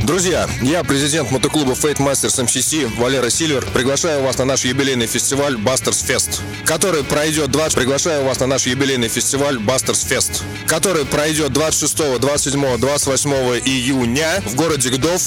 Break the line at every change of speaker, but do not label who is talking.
Друзья, я президент мотоклуба Fate Masters MCC Валера Сильвер. Приглашаю вас на наш юбилейный фестиваль Busters Fest, который пройдет 26, 27, 28 июня в городе Гдов